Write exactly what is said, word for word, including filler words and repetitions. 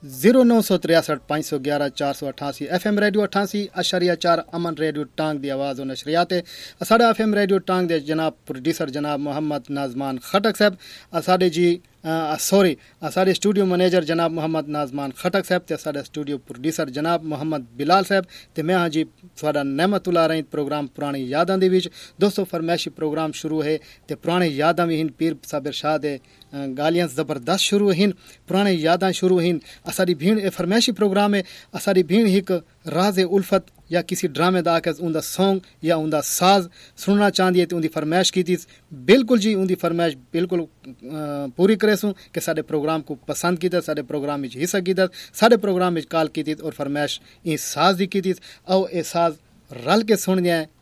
zero नौ सौ तिरसठ पाँच सौ ग्यारह चार सौ अठासी एफ एम रेडियो अठासी अशरिया चार अमन रेडियो टांग दी आवाज़ और नशरियात साढ़ा एफ एम रेडियो टांग दे जनाब प्रोड्यूसर जनाब मोहम्मद नाजमान खटक साहब साढ़े जी सॉरी साढ़े स्टूडियो मैनेजर जनाब मोहम्मद नाजमान खटक साहब ते साढ़े स्टूडियो प्रोड्यूसर जनाब मोहम्मद बिलाल साहब ते मैं हाँ जी थोड़ा नेमतुल्ला रही प्रोग्राम पुरानी यादां दे विच दोस्तों फरमाइशी प्रोग्राम शुरू है ते पुरानी यादां भी हिन पीर साबिर शाह दे गालियां ज़बरदस्त शुरू हिन पुरानी यादां शुरू हिन असारी भीड़ ए फरमाइशी प्रोग्राम है असारी भीड़ हिक राज़ उल्फत या किसी ड्रामे दा आके उनका सॉन्ग या उनका साज सुनना चाहती है तो उनकी फरमाइश की थी बिल्कुल जी उनकी फरमाइश बिल्कुल पूरी करे सूँ कि साढ़े प्रोग्राम को पसंद की साढ़े प्रोग्राम में हिस्सा की साढ़े प्रोग्राम में कॉल की थी और फरमाइश ये साज दी की थी और ये साज रल के सुन जाए